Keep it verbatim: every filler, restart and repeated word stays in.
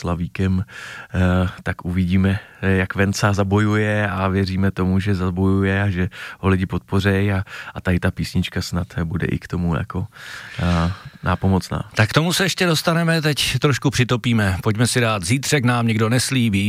Slavíkem, tak uvidíme, jak Venca zabojuje a věříme tomu, že zabojuje a že ho lidi podpořejí a, a tady ta písnička snad bude i k tomu jako nápomocná. Tak k tomu se ještě dostaneme, teď trošku přitopíme. Pojďme si dát Zítřek nám nikdo neslíbí.